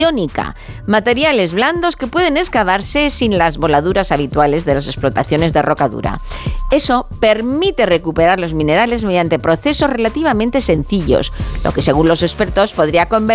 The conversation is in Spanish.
iónica, materiales blandos que pueden excavarse sin las voladuras habituales de las explotaciones de roca dura. Eso permite recuperar los minerales mediante procesos relativamente sencillos, lo que según los expertos podría convertir